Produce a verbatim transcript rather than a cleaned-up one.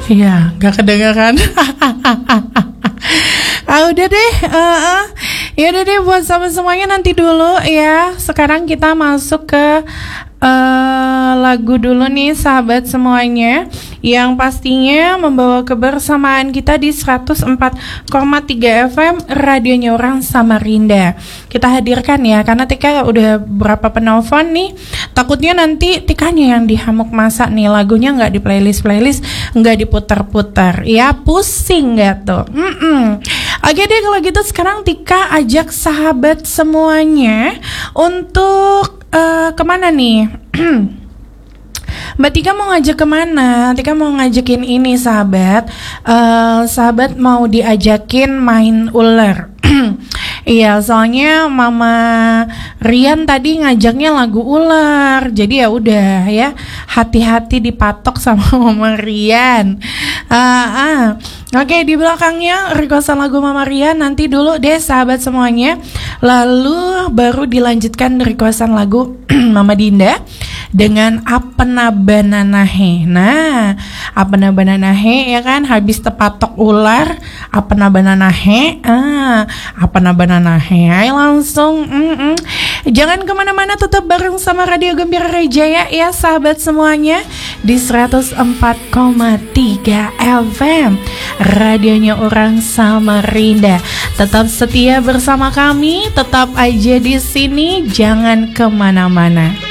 Iya, gak kedengeran. Ah udah deh, uh, uh. ya udah deh buat sama semuanya nanti dulu ya. Sekarang kita masuk ke uh, lagu dulu nih sahabat semuanya, yang pastinya membawa kebersamaan kita di seratus empat koma tiga F M radionya orang Samarinda. Kita hadirkan ya, karena Tika udah berapa penelpon nih. Takutnya nanti Tikanya yang dihamuk masa nih, lagunya nggak di playlist playlist, nggak diputar-putar, ya pusing nggak tuh. Mm-mm. Oke deh kalau gitu sekarang Tika ajak sahabat semuanya untuk uh, kemana nih? Mbak Tika mau ngajak kemana? Tika mau ngajakin ini sahabat, uh, sahabat mau diajakin main ular. Iya, soalnya Mama Rian tadi ngajaknya lagu ular. Jadi ya udah ya, hati-hati dipatok sama Mama Rian. Ah, ah. Oke, di belakangnya requestan lagu Mama Rian nanti dulu deh sahabat semuanya. Lalu baru dilanjutkan requestan lagu Mama Dinda dengan Apena Bananahe. Nah, Apena Bananahe ya kan, habis tepatok ular Apena Bananahe. Ah, Apena Bananahe. Ayo langsung. Mm-mm. Jangan kemana-mana, tetap bareng sama Radio Gembira Rejaya ya sahabat semuanya di seratus empat koma tiga F M radionya orang Samarinda. Tetap setia bersama kami, tetap aja di sini, jangan kemana-mana.